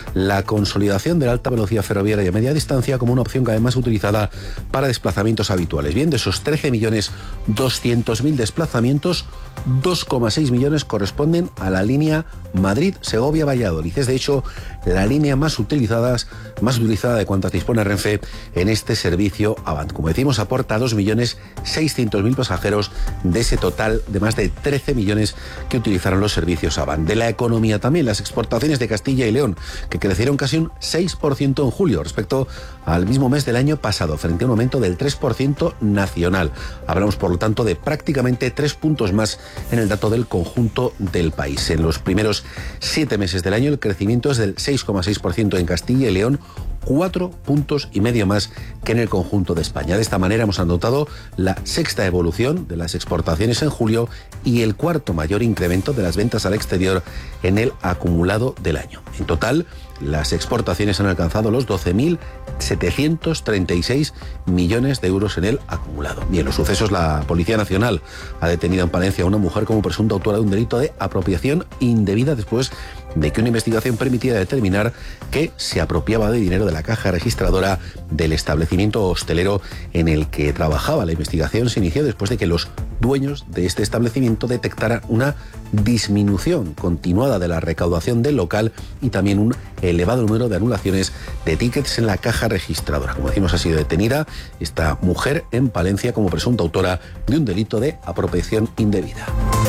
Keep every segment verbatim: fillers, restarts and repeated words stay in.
la consolidación de la alta velocidad ferroviaria y a media distancia como una opción cada vez más utilizada para desplazamientos habituales. Bien, de esos trece millones doscientos mil desplazamientos, dos coma seis millones corresponden a la línea Madrid-Segovia-Valladolid. Es de hecho la línea más utilizada, más utilizada de cuantas dispone Renfe en este servicio Avant. Como decimos, aporta dos millones seiscientos mil pasajeros de ese total de más de trece millones que utilizaron los servicios Avant. De la economía también, las exportaciones de Castilla y León, que crecieron casi un seis por ciento en julio respecto al mismo mes del año pasado, frente a un aumento del tres por ciento nacional. Hablamos, por lo tanto, de prácticamente tres puntos más en el dato del conjunto del país. En los primeros siete meses del año el crecimiento es del seis coma seis por ciento en Castilla y León, cuatro puntos y medio más que en el conjunto de España. De esta manera hemos anotado la sexta evolución de las exportaciones en julio y el cuarto mayor incremento de las ventas al exterior en el acumulado del año. En total, las exportaciones han alcanzado los doce mil setecientos treinta y seis millones de euros en el acumulado. Y en los sucesos, la Policía Nacional ha detenido en Palencia a una mujer como presunta autora de un delito de apropiación indebida después de que una investigación permitiera determinar que se apropiaba de dinero de la caja registradora del establecimiento hostelero en el que trabajaba. La investigación se inició después de que los dueños de este establecimiento detectaran una disminución continuada de la recaudación del local y también un elevado número de anulaciones de tickets en la caja registradora. Como decimos, ha sido detenida esta mujer en Palencia como presunta autora de un delito de apropiación indebida.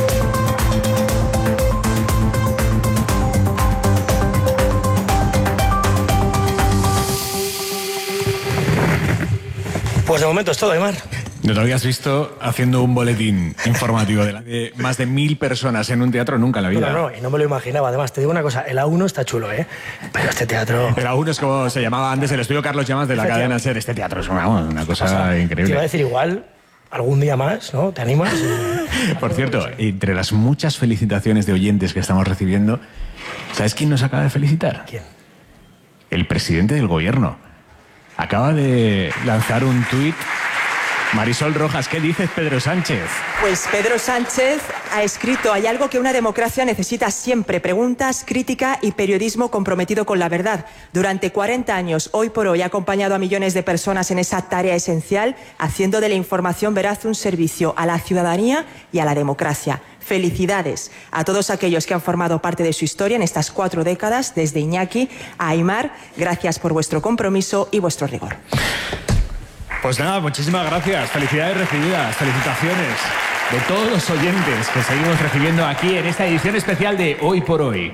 Pues de momento es todo, Aimar. ¿No te habías visto haciendo un boletín informativo de, de más de mil personas en un teatro nunca en la vida? No, no, y no me lo imaginaba. Además, te digo una cosa, el A uno está chulo, ¿eh? Pero este teatro... El A uno es como se llamaba antes el estudio Carlos Llamas de la cadena SER. Este teatro es una, una cosa o sea, increíble. Te iba a decir igual, algún día más, ¿no? ¿Te animas? Por cierto, entre las muchas felicitaciones de oyentes que estamos recibiendo, ¿sabes quién nos acaba de felicitar? ¿Quién? El presidente del gobierno. Acaba de lanzar un tuit. Marisol Rojas, ¿qué dices, Pedro Sánchez? Pues Pedro Sánchez ha escrito: hay algo que una democracia necesita siempre: preguntas, crítica y periodismo comprometido con la verdad. Durante cuarenta años, hoy por hoy, ha acompañado a millones de personas en esa tarea esencial, haciendo de la información veraz un servicio a la ciudadanía y a la democracia. Felicidades a todos aquellos que han formado parte de su historia en estas cuatro décadas, desde Iñaki a Aimar. Gracias por vuestro compromiso y vuestro rigor. Pues nada, muchísimas gracias. Felicidades recibidas, felicitaciones de todos los oyentes que seguimos recibiendo aquí en esta edición especial de Hoy por Hoy.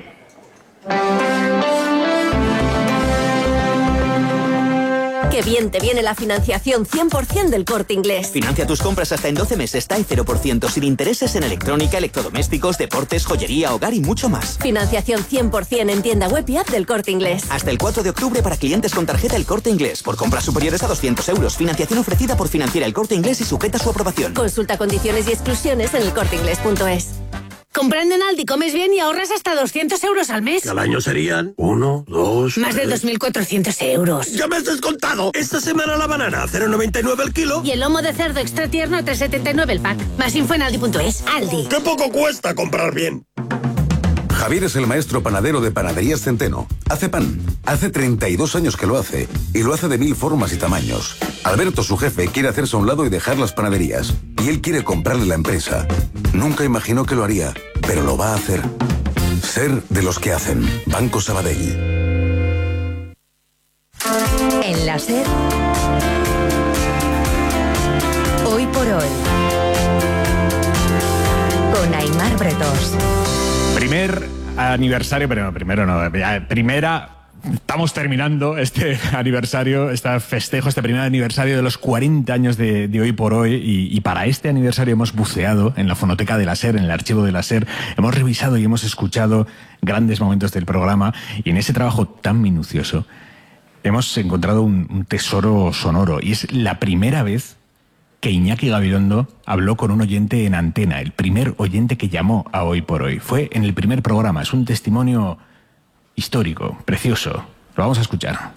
Qué bien te viene la financiación cien por ciento del Corte Inglés. Financia tus compras hasta en doce meses, TAE cero por ciento, sin intereses en electrónica, electrodomésticos, deportes, joyería, hogar y mucho más. Financiación cien por ciento en tienda web y app del Corte Inglés. Hasta el cuatro de octubre para clientes con tarjeta El Corte Inglés. Por compras superiores a doscientos euros. Financiación ofrecida por Financiera El Corte Inglés y sujeta a su aprobación. Consulta condiciones y exclusiones en el corte inglés punto es. Comprando en Aldi comes bien y ahorras hasta doscientos euros al mes. Al año serían uno, dos... Más de dos mil cuatrocientos euros. ¡Ya me has descontado! Esta semana la banana a cero coma noventa y nueve el kilo. Y el lomo de cerdo extra tierno a tres coma setenta y nueve el pack. Más info en aldi punto es. Aldi. ¡Qué poco cuesta comprar bien! Javier es el maestro panadero de Panaderías Centeno. Hace pan. Hace treinta y dos años que lo hace. Y lo hace de mil formas y tamaños. Alberto, su jefe, quiere hacerse a un lado y dejar las panaderías. Y él quiere comprarle la empresa. Nunca imaginó que lo haría, pero lo va a hacer. Ser de los que hacen. Banco Sabadell. En la SER, Hoy por Hoy, con Aimar Bretós. Primer aniversario, pero no, primero no, ya, primera... Estamos terminando este aniversario, este festejo, este primer aniversario de los cuarenta años de, de Hoy por Hoy, y, y para este aniversario hemos buceado en la fonoteca de la SER, en el archivo de la SER, hemos revisado y hemos escuchado grandes momentos del programa, y en ese trabajo tan minucioso hemos encontrado un, un tesoro sonoro, y es la primera vez que Iñaki Gabilondo habló con un oyente en antena, el primer oyente que llamó a Hoy por Hoy. Fue en el primer programa, es un testimonio histórico, precioso. Lo vamos a escuchar.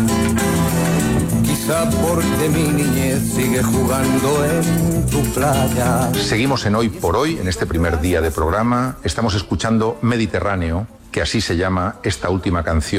Quizá porque mi niñez sigue jugando en tu playa. Seguimos en Hoy por Hoy, en este primer día de programa. Estamos escuchando Mediterráneo, que así se llama esta última canción